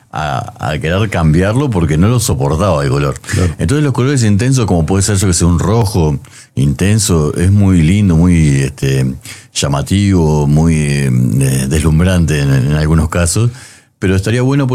a querer cambiarlo porque no lo soportaba el color. Claro. Entonces los colores intensos, como puede ser yo que sea un rojo intenso, es muy lindo, muy llamativo, muy deslumbrante en algunos casos, pero estaría bueno